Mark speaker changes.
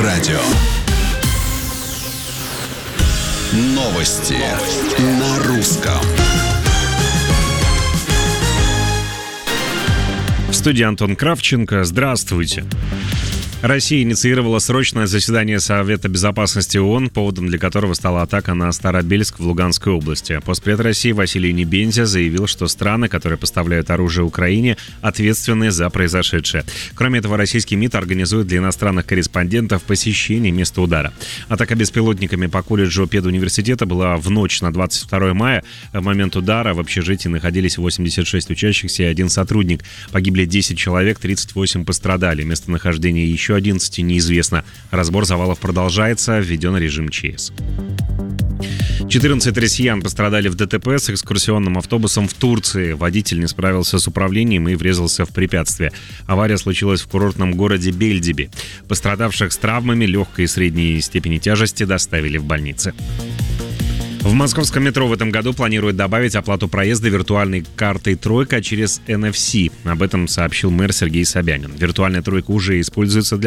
Speaker 1: радио. Новости на русском.
Speaker 2: В студии Антон Кравченко. Здравствуйте. Россия инициировала срочное заседание Совета безопасности ООН, поводом для которого стала атака на Старобельск в Луганской области. Постпред России Василий Небензя заявил, что страны, которые поставляют оружие Украине, ответственны за произошедшее. Кроме этого, российский МИД организует для иностранных корреспондентов посещение места удара. Атака беспилотниками по колледжу педуниверситета была в ночь на 22 мая. В момент удара в общежитии находились 86 учащихся и один сотрудник. Погибли 10 человек, 38 пострадали. Местонахождение еще 11 неизвестно. Разбор завалов продолжается, введен режим ЧС. 14 россиян пострадали в ДТП с экскурсионным автобусом в Турции. Водитель не справился с управлением и врезался в препятствие. Авария случилась в курортном городе Бельдиби. Пострадавших с травмами легкой и средней степени тяжести доставили в больницы. В московском метро в этом году планируют добавить оплату проезда виртуальной картой «Тройка» через NFC. Об этом сообщил мэр Сергей Собянин. Виртуальная «Тройка» уже используется для